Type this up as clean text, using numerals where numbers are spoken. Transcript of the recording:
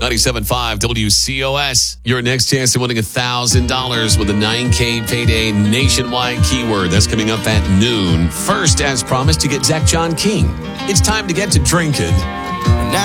97.5 WCOS. Your next chance at winning $1,000 with a 9K payday nationwide keyword. That's coming up at noon. First, as promised, to get Zach John King. It's time to get to drinking. Now